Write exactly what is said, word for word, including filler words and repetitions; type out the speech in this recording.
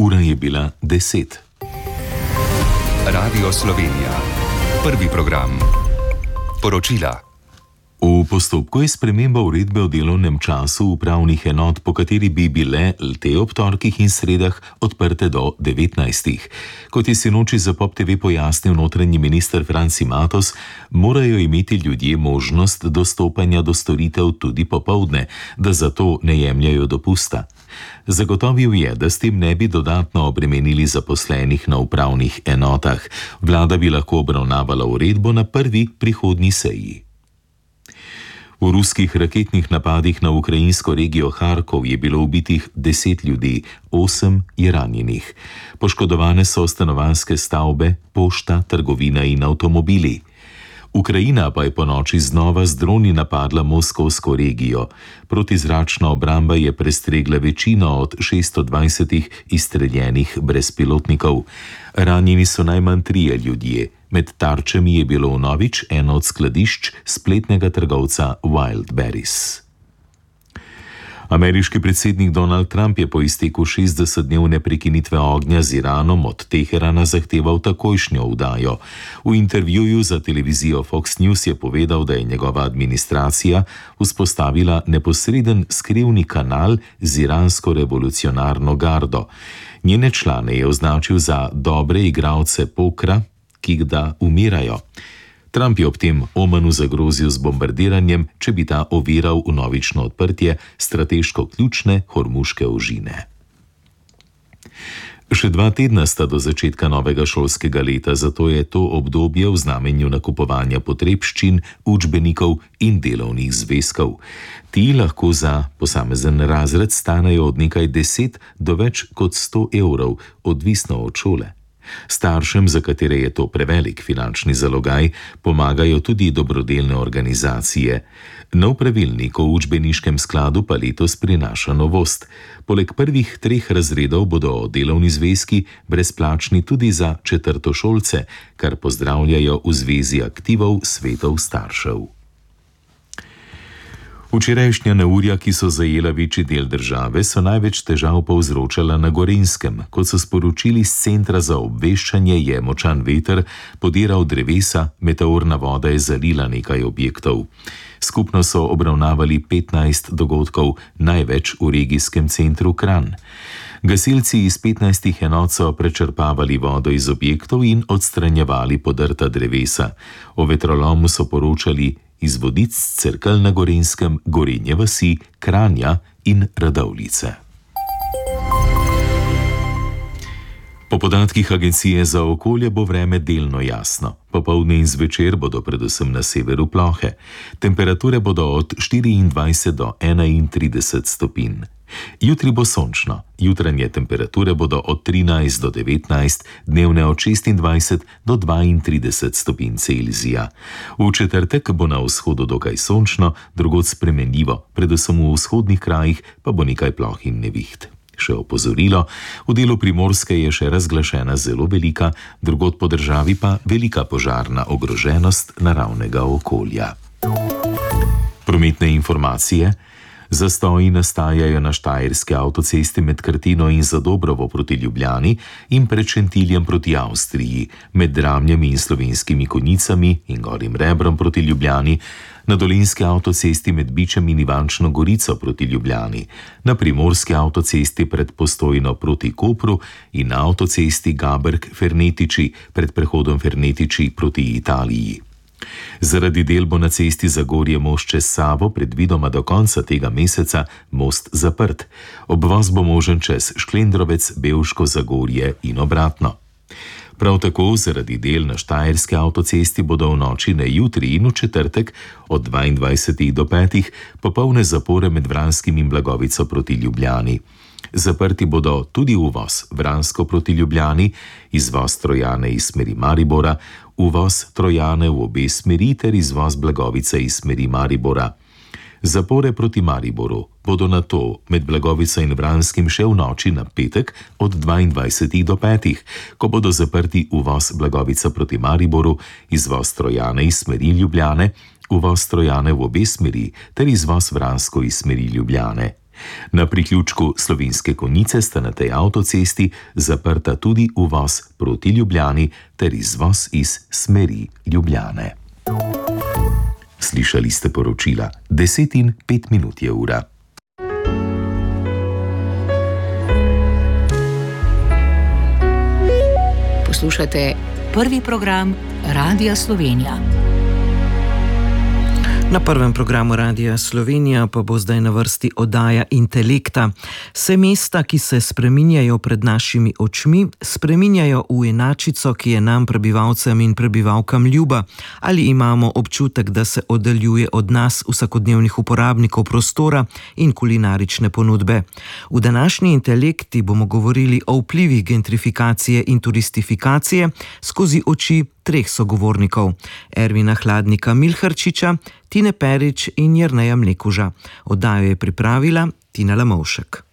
Ura je bila deset. Radio Slovenija. Prvi program. Poročila. V postopku je sprememba uredbe o delovnem času upravnih enot, po kateri bi bile te ob torkih in sredah odprte do devetnajstih. Kot je sinoči za Pop T V pojasnil notranji minister Franci Matos, morajo imeti ljudje možnost dostopanja do storitev tudi popoldne, da zato ne jemljajo dopusta. Zagotovil je, da s tem ne bi dodatno obremenili zaposlenih na upravnih enotah. Vlada bi lahko obravnavala uredbo na prvi prihodnji seji. V ruskih raketnih napadih na ukrajinsko regijo Harkov je bilo ubitih deset ljudi, osem je ranjenih. Poškodovane so stanovanjske stavbe, pošta, trgovina in avtomobili. Ukrajina pa je ponoči znova z droni napadla moskovsko regijo. Protizračna obramba je prestregla večino od šeststo dvajsetih izstreljenih brezpilotnikov. Ranjeni so najmanj trije ljudje. Med tarčami je bilo vnovič eno od skladišč spletnega trgovca Wildberries. Ameriški predsednik Donald Trump je po izteku šestdesetdnevne prekinitve ognja z Iranom od Teherana zahteval takojšnjo vdajo. V intervjuju za televizijo Fox News je povedal, da je njegova administracija vzpostavila neposreden skrivni kanal z iransko revolucionarno gardo. Njene člane je označil za dobre igralce pokra, ki da umirajo. Trump je ob tem Omanu zagrozil z bombardiranjem, če bi ta oviral vnovično odprtje strateško ključne hormuške ožine. Še dva tedna sta do začetka novega šolskega leta, zato je to obdobje v znamenju nakupovanja potrebščin, učbenikov in delovnih zvezkov. Ti lahko za posamezen razred stanejo od nekaj deset do več kot sto evrov, odvisno od šole. Staršem, za katere je to prevelik finančni zalogaj, pomagajo tudi dobrodelne organizacije. Nov pravilnik o učbeniškem skladu pa letos prinaša novost. Poleg prvih treh razredov bodo delovni zvezki brezplačni tudi za četrtošolce, kar pozdravljajo v Zvezi aktivov svetov staršev. Včerajšnja neurja, ki so zajela večji del države, so največ težav povzročala na Gorenjskem. Kot so sporočili z Centra za obveščanje, je močan veter podiral drevesa, meteorna voda je zalila nekaj objektov. Skupno so obravnavali petnajst dogodkov, največ v regijskem centru Kranj. Gasilci iz petnajstih enot so prečrpavali vodo iz objektov in odstranjevali podrta drevesa. O vetrolomu so poročali iz Vodic, Cerkelj na Gorenjskem, Gorenje vasi, Kranja in Radovljice. Po podatkih Agencije za okolje bo vreme delno jasno. Popoldne in zvečer bodo predvsem na severu plohe. Temperature bodo od štiriindvajset do enaintrideset stopinj. Jutri bo sončno. Jutranje temperature bodo od trinajst do devetnajst, dnevne od šestindvajset do dvaintrideset stopinj Celzija. V četrtek bo na vzhodu dokaj sončno, drugod spremenljivo, predvsem v vzhodnih krajih pa bo nekaj ploh in neviht. Še opozorilo, v delu Primorske je še razglašena zelo velika, drugod po državi pa velika požarna ogroženost naravnega okolja. Prometne informacije. Zastoji nastajajo na Štajerski avtocesti med Krtino in Zadobrovo proti Ljubljani in pred Šentiljem proti Avstriji, med Dramljami in Slovenskimi Konjicami in Gorim Rebrom proti Ljubljani, na Dolenjski avtocesti med Bičem in Ivančno Gorico proti Ljubljani, na Primorski avtocesti pred Postojno proti Kopru in na avtocesti Gaberg-Fernetiči pred prehodom Fernetiči proti Italiji. Zaradi del bo na cesti Zagorje-Most čez Savo predvidoma do konca tega meseca most zaprt. Obvoz bo možen čez Šklendrovec, Bevško, Zagorje in obratno. Prav tako zaradi del na Štajerski avtocesti bodo v noči na jutri in v četrtek od dvaindvajsetih do petih popolne zapore med Vranskim in Blagovico proti Ljubljani. Zaprti bodo tudi uvoz Vransko proti Ljubljani, izvoz Trojane iz smeri Maribora, uvoz Trojane v obe smeri ter izvoz Blagovice iz smeri Maribora. Zapore proti Mariboru bodo nato med Blagovico in Vranskim še v noči na petek od dvaindvajsetih do petih, ko bodo zaprti uvoz Blagovica proti Mariboru, izvoz Trojane iz smeri Ljubljane, uvoz Trojane v obe smeri ter izvoz Vransko iz smeri Ljubljane. Na priključku Slovenske Konjice sta na tej avtocesti zaprta tudi uvoz proti Ljubljani ter izvoz iz smeri Ljubljane. Slišali ste poročila, deset in pet minut je ura. Poslušate prvi program Radia Slovenija. Na prvem programu Radia Slovenija pa bo zdaj na vrsti oddaja Intelekta. Vse mesta, ki se spreminjajo pred našimi očmi, spreminjajo v enačico, ki je nam, prebivalcem in prebivalkam ljuba, ali imamo občutek, da se oddaljuje od nas, vsakodnevnih uporabnikov prostora in kulinarične ponudbe. V današnji Intelekti bomo govorili o vplivih gentrifikacije in turistifikacije skozi oči treh sogovornikov: Ervina Hladnika Milharčiča, Tine Perič in Jerneja Mlekuža. Oddajo je pripravila Tina Lamovšek.